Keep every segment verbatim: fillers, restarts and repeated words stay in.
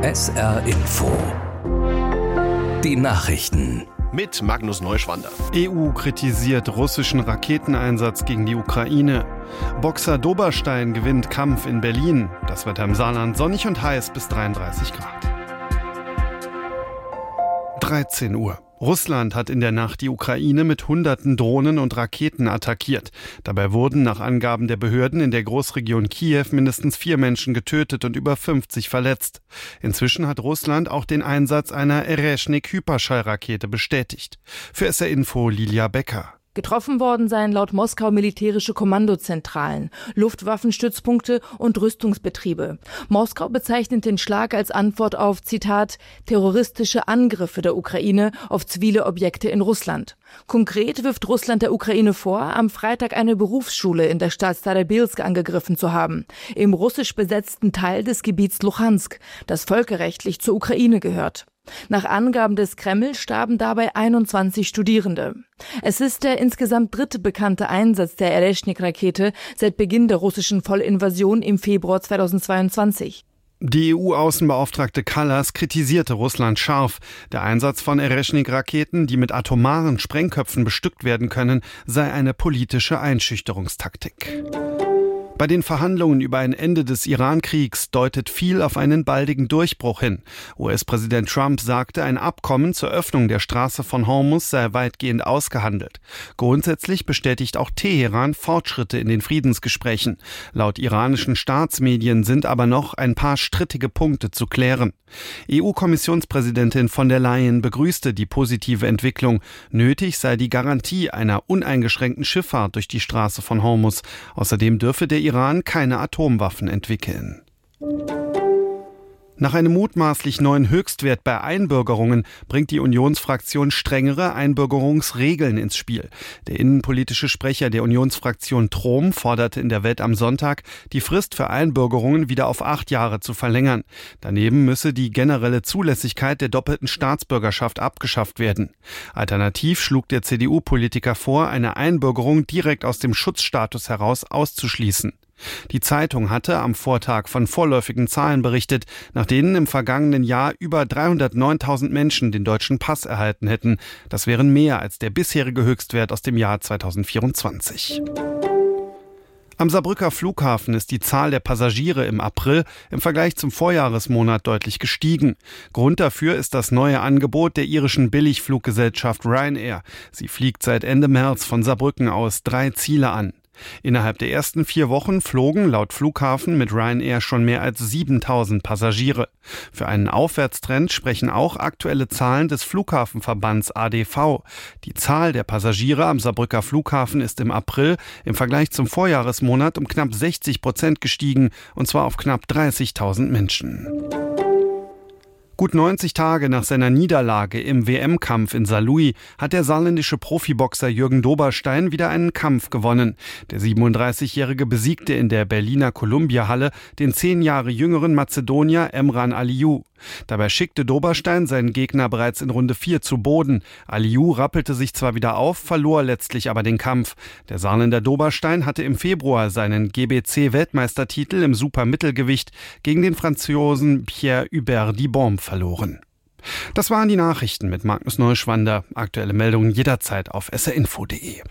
S R Info. Die Nachrichten. Mit Magnus Neuschwander. E U kritisiert russischen Raketeneinsatz gegen die Ukraine. Boxer Doberstein gewinnt Kampf in Berlin. Das Wetter im Saarland sonnig und heiß bis dreiunddreißig Grad. dreizehn Uhr. Russland hat in der Nacht die Ukraine mit hunderten Drohnen und Raketen attackiert. Dabei wurden nach Angaben der Behörden in der Großregion Kiew mindestens vier Menschen getötet und über fünfzig verletzt. Inzwischen hat Russland auch den Einsatz einer Ereshnik-Hyperschallrakete bestätigt. Für S R Info Lilia Becker. Getroffen worden seien laut Moskau militärische Kommandozentralen, Luftwaffenstützpunkte und Rüstungsbetriebe. Moskau bezeichnet den Schlag als Antwort auf, Zitat, terroristische Angriffe der Ukraine auf zivile Objekte in Russland. Konkret wirft Russland der Ukraine vor, am Freitag eine Berufsschule in der Stadt Starobilsk angegriffen zu haben, im russisch besetzten Teil des Gebiets Luhansk, das völkerrechtlich zur Ukraine gehört. Nach Angaben des Kreml starben dabei einundzwanzig Studierende. Es ist der insgesamt dritte bekannte Einsatz der Ereshnik-Rakete seit Beginn der russischen Vollinvasion im Februar zweitausendzweiundzwanzig. Die E U-Außenbeauftragte Kallas kritisierte Russland scharf. Der Einsatz von Ereshnik-Raketen, die mit atomaren Sprengköpfen bestückt werden können, sei eine politische Einschüchterungstaktik. Bei den Verhandlungen über ein Ende des Iran-Kriegs deutet viel auf einen baldigen Durchbruch hin. U S-Präsident Trump sagte, ein Abkommen zur Öffnung der Straße von Hormuz sei weitgehend ausgehandelt. Grundsätzlich bestätigt auch Teheran Fortschritte in den Friedensgesprächen. Laut iranischen Staatsmedien sind aber noch ein paar strittige Punkte zu klären. E U-Kommissionspräsidentin von der Leyen begrüßte die positive Entwicklung. Nötig sei die Garantie einer uneingeschränkten Schifffahrt durch die Straße von Hormuz. Außerdem dürfe der Iran keine Atomwaffen entwickeln. Nach einem mutmaßlich neuen Höchstwert bei Einbürgerungen bringt die Unionsfraktion strengere Einbürgerungsregeln ins Spiel. Der innenpolitische Sprecher der Unionsfraktion Trom forderte in der Welt am Sonntag, die Frist für Einbürgerungen wieder auf acht Jahre zu verlängern. Daneben müsse die generelle Zulässigkeit der doppelten Staatsbürgerschaft abgeschafft werden. Alternativ schlug der C D U-Politiker vor, eine Einbürgerung direkt aus dem Schutzstatus heraus auszuschließen. Die Zeitung hatte am Vortag von vorläufigen Zahlen berichtet, nach denen im vergangenen Jahr über dreihundertneuntausend Menschen den deutschen Pass erhalten hätten. Das wären mehr als der bisherige Höchstwert aus dem Jahr zweitausendvierundzwanzig. Am Saarbrücker Flughafen ist die Zahl der Passagiere im April im Vergleich zum Vorjahresmonat deutlich gestiegen. Grund dafür ist das neue Angebot der irischen Billigfluggesellschaft Ryanair. Sie fliegt seit Ende März von Saarbrücken aus drei Ziele an. Innerhalb der ersten vier Wochen flogen laut Flughafen mit Ryanair schon mehr als siebentausend Passagiere. Für einen Aufwärtstrend sprechen auch aktuelle Zahlen des Flughafenverbands A D V. Die Zahl der Passagiere am Saarbrücker Flughafen ist im April im Vergleich zum Vorjahresmonat um knapp sechzig Prozent gestiegen, und zwar auf knapp dreißigtausend Menschen. Gut neunzig Tage nach seiner Niederlage im W M-Kampf in Saarlouis hat der saarländische Profiboxer Jürgen Doberstein wieder einen Kampf gewonnen. Der siebenunddreißigjährige besiegte in der Berliner Columbia-Halle den zehn Jahre jüngeren Mazedonier Emran Aliyu. Dabei schickte Doberstein seinen Gegner bereits in Runde vier zu Boden. Aliyu rappelte sich zwar wieder auf, verlor letztlich aber den Kampf. Der Saarländer Doberstein hatte im Februar seinen G B C-Weltmeistertitel im Supermittelgewicht gegen den Franzosen Pierre Hubert Dibon verloren. Das waren die Nachrichten mit Magnus Neuschwander. Aktuelle Meldungen jederzeit auf s r info punkt d e.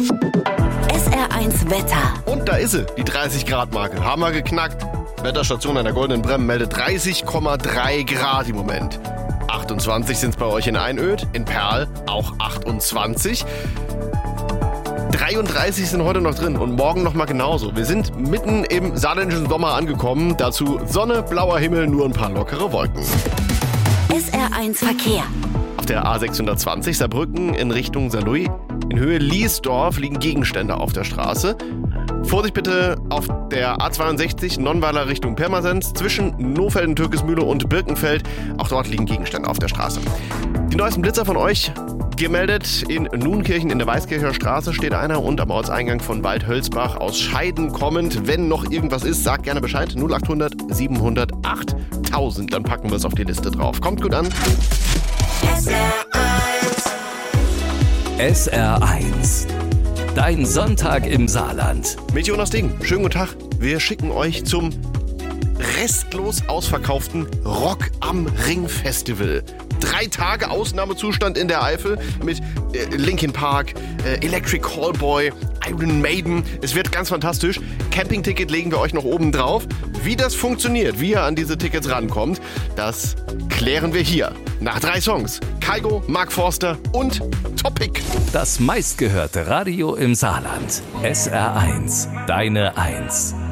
S R eins Wetter. Und da ist sie, die dreißig Grad Marke. Haben wir geknackt. Wetterstation an der Goldenen Brem meldet dreißig Komma drei Grad im Moment. achtundzwanzig sind es bei euch in Einöd, in Perl auch achtundzwanzig. dreiunddreißig sind heute noch drin und morgen noch mal genauso. Wir sind mitten im saarländischen Sommer angekommen. Dazu Sonne, blauer Himmel, nur ein paar lockere Wolken. S R eins Verkehr. Auf der A sechshundertzwanzig Saarbrücken in Richtung Saarlouis. In Höhe Liesdorf liegen Gegenstände auf der Straße. Vorsicht bitte auf der A zweiundsechzig Nonnweiler Richtung Pirmasens zwischen Nohfelden, Türkismühle und Birkenfeld. Auch dort liegen Gegenstände auf der Straße. Die neuesten Blitzer von euch gemeldet. In Nunkirchen in der Weißkircher Straße steht einer und am Ortseingang von Waldhölzbach aus Scheiden kommend. Wenn noch irgendwas ist, sagt gerne Bescheid. null achthundert siebenhundert achttausend. Dann packen wir es auf die Liste drauf. Kommt gut an. S R eins. S R eins. Dein Sonntag im Saarland. Mit Jonas Ding. Schönen guten Tag. Wir schicken euch zum restlos ausverkauften Rock am Ring Festival. Drei Tage Ausnahmezustand in der Eifel mit äh, Linkin Park, äh, Electric Callboy, Iron Maiden. Es wird ganz fantastisch. Campingticket legen wir euch noch oben drauf. Wie das funktioniert, wie ihr an diese Tickets rankommt, das klären wir hier. Nach drei Songs. Kygo, Mark Forster und Topic. Das meistgehörte Radio im Saarland. S R eins. Deine Eins.